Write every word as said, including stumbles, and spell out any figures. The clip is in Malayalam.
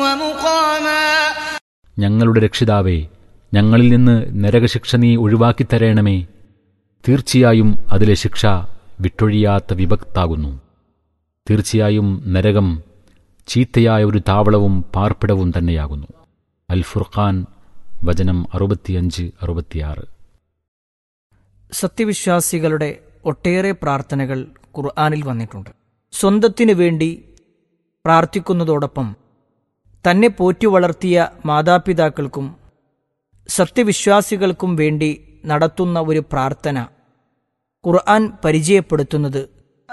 ومقاما. ഞങ്ങളുടെ രക്ഷിതാവേ, ഞങ്ങളിൽ നിന്ന് നരകശിക്ഷ നീ ഒഴിവാക്കിത്തരേണമേ. തീർച്ചയായും അതിലെ ശിക്ഷ വിട്ടൊഴിയാത്ത വിഭക്താകുന്നു. തീർച്ചയായും നരകം ചീത്തയായ ഒരു താവളവും പാർപ്പിടവും തന്നെയാകുന്നു. അൽ ഫുർഖാൻ വചനം അറുപത്തിയഞ്ച് അറുപത്തിയാറ്. സത്യവിശ്വാസികളുടെ ഒട്ടേറെ പ്രാർത്ഥനകൾ ഖുർആനിൽ വന്നിട്ടുണ്ട്. സ്വന്തത്തിനു വേണ്ടി പ്രാർത്ഥിക്കുന്നതോടൊപ്പം തന്നെ പോറ്റി വളർത്തിയ മാതാപിതാക്കൾക്കും സത്യവിശ്വാസികൾക്കും വേണ്ടി നടത്തുന്ന ഒരു പ്രാർത്ഥന ഖുർആൻ പരിചയപ്പെടുത്തുന്നത്